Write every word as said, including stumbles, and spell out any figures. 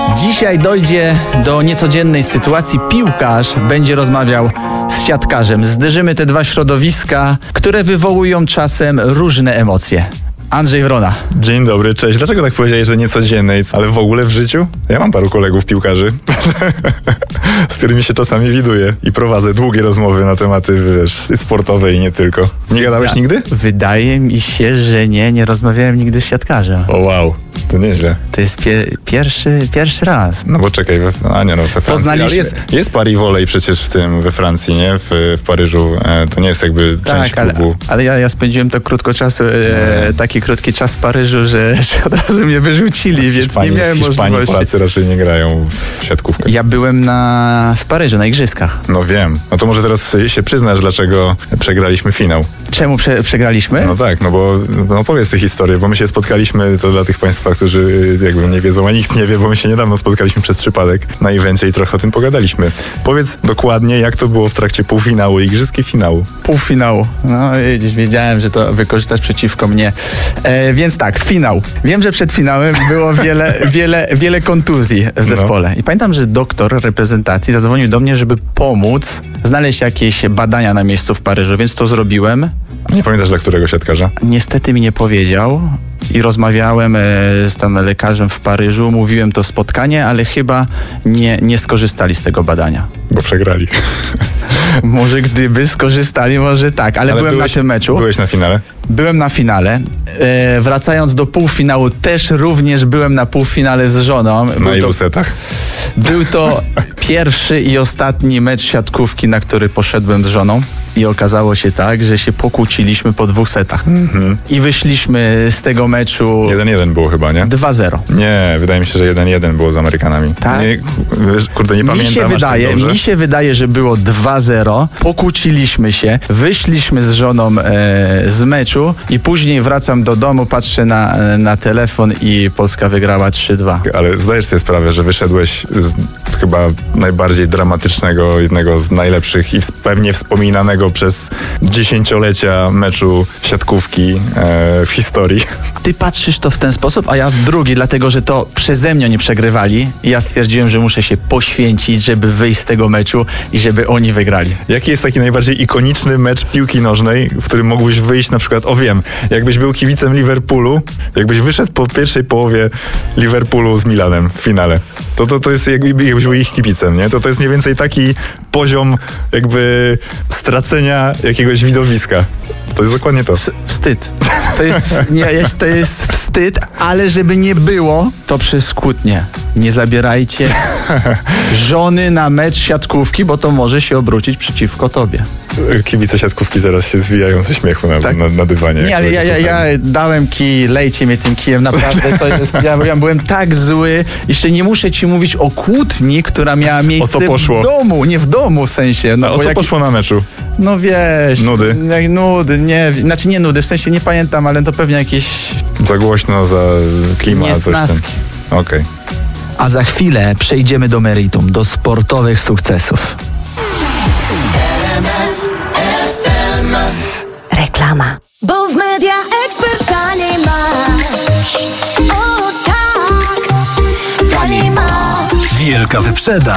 Dzisiaj dojdzie do niecodziennej sytuacji. Piłkarz będzie rozmawiał z siatkarzem. Zderzymy te dwa środowiska, które wywołują czasem różne emocje. Andrzej Wrona. Dzień dobry, cześć. Dlaczego tak powiedziałeś, że niecodziennej, ale w ogóle w życiu? Ja mam paru kolegów piłkarzy, z którymi się czasami widuję i prowadzę długie rozmowy na tematy, wiesz, sportowe i nie tylko. Nie gadałeś nigdy? Wydaje mi się, że nie, nie rozmawiałem nigdy z siatkarzem. O wow, to nieźle. To jest pie- pierwszy, pierwszy raz. No bo czekaj, we, a nie no, we Francji. Poznaliśmy... Jest, jest Paris Volley przecież w tym, we Francji, nie? W, w Paryżu. E, to nie jest jakby część tak, klubu. ale, ale ja, ja spędziłem to krótko czasu, e, taki krótki czas w Paryżu, że, że od razu mnie wyrzucili, więc Hiszpanii, nie miałem Hiszpanii, możliwości. Polacy raczej nie grają w siatkówkę. Ja byłem na, w Paryżu, na igrzyskach. No wiem. No to może teraz się przyznasz, dlaczego przegraliśmy finał. Czemu prze, przegraliśmy? No tak, no bo no powiedz tę historię, bo my się spotkaliśmy, to dla tych państwa, którzy jakby nie wiedzą, a nikt nie wie, bo my się niedawno spotkaliśmy przez przypadek na evencie i trochę o tym pogadaliśmy. Powiedz dokładnie, jak to było w trakcie półfinału, igrzysk i finału. Półfinału. No widzisz, wiedziałem, że to wykorzystasz przeciwko mnie. E, więc tak, finał. Wiem, że przed finałem było wiele, wiele, wiele kontuzji w zespole. I pamiętam, że doktor reprezentacji zadzwonił do mnie, żeby pomóc znaleźć jakieś badania na miejscu w Paryżu, więc to zrobiłem. Nie pamiętasz dla którego siatkarza? Niestety mi nie powiedział i rozmawiałem e, z tam lekarzem w Paryżu, mówiłem to spotkanie, ale chyba nie, nie skorzystali z tego badania. Bo przegrali. Może gdyby skorzystali, może tak, ale, ale byłem byłeś, na tym meczu. Byłeś na finale? Byłem na finale. E, wracając do półfinału, też również byłem na półfinale z żoną. Był na ilu to, setach? Był to pierwszy i ostatni mecz siatkówki, na który poszedłem z żoną. I okazało się tak, że się pokłóciliśmy po dwóch setach. Mm-hmm. I wyszliśmy z tego meczu... jeden jeden było chyba, nie? dwa zero. Nie, wydaje mi się, że jeden jeden było z Amerykanami. Tak? Nie, kurde, nie mi pamiętam się wydaje, aż tak dobrze. Mi się wydaje, że było dwa zero. Pokłóciliśmy się, wyszliśmy z żoną e, z meczu i później wracam do domu, patrzę na, na telefon i Polska wygrała trzy dwa. Ale zdajesz sobie sprawę, że wyszedłeś z chyba najbardziej dramatycznego, jednego z najlepszych i pewnie wspominanego przez dziesięciolecia meczu siatkówki e, w historii. Ty patrzysz to w ten sposób, a ja w drugi, dlatego że to przeze mnie nie przegrywali i ja stwierdziłem, że muszę się poświęcić, żeby wyjść z tego meczu i żeby oni wygrali. Jaki jest taki najbardziej ikoniczny mecz piłki nożnej, w którym mógłbyś wyjść na przykład, o wiem, jakbyś był kibicem Liverpoolu, jakbyś wyszedł po pierwszej połowie Liverpoolu z Milanem w finale, to to, to jest jakby, jakbyś był ich kibicem, nie? To to jest mniej więcej taki poziom jakby stracenia jakiegoś widowiska. To jest dokładnie to. Wstyd. To jest, nie, to jest wstyd, ale żeby nie było, to przez kłótnie. Nie zabierajcie żony na mecz siatkówki, bo to może się obrócić przeciwko tobie. Kibice siatkówki teraz się zwijają ze śmiechu na, tak? na, na dywanie. Nie, ale ja, ja, ja dałem kij, lejcie mnie tym kijem, naprawdę to jest, ja, ja byłem tak zły, jeszcze nie muszę ci mówić o kłótni, która miała miejsce w domu, nie w domu w sensie. No, A o co jak... poszło na meczu? No wiesz. Nudy? Jak nudy, nie, znaczy nie nudy, w sensie nie pamiętam, ale to pewnie jakieś... Za głośno, za klimat, coś tam. Okej. Okay. A za chwilę przejdziemy do meritum, do sportowych sukcesów. Reklama. Bo w Media Expert taniej masz. O tak, taniej masz. Wielka wyprzedaż